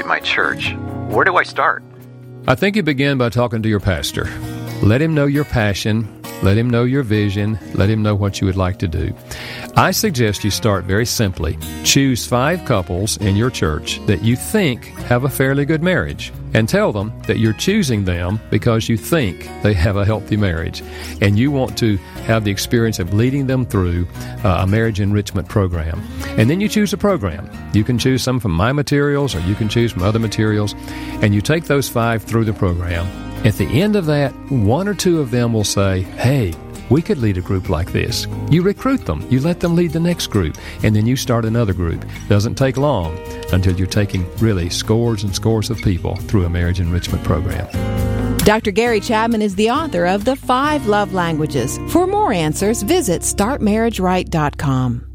in my church. Where do I start? I think you begin by talking to your pastor. Let him know your passion. Let him know your vision. Let him know what you would like to do. I suggest you start very simply. Choose 5 couples in your church that you think have a fairly good marriage, and tell them that you're choosing them because you think they have a healthy marriage, and you want to have the experience of leading them through a marriage enrichment program. And then you choose a program. You can choose some from my materials, or you can choose from other materials, and you take those 5 through the program. At the end of that, 1 or 2 of them will say, hey, we could lead a group like this. You recruit them. You let them lead the next group. And then you start another group. Doesn't take long until you're taking really scores and scores of people through a marriage enrichment program. Dr. Gary Chapman is the author of The 5 Love Languages. For more answers, visit StartMarriageRight.com.